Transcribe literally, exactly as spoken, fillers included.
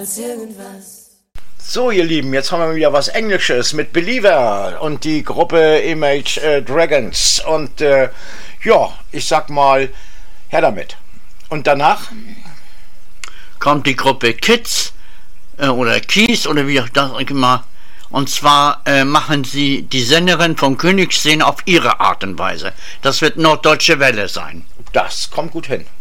als irgendwas. So, ihr Lieben, jetzt haben wir wieder was Englisches mit Believer und die Gruppe Image äh, Dragons. Und äh, ja, ich sag mal, her damit. Und danach kommt die Gruppe Kids äh, oder Kies oder wie auch das immer. Und zwar äh, machen sie die Sängerin von Königsszene auf ihre Art und Weise. Das wird Norddeutsche Welle sein. Das kommt gut hin.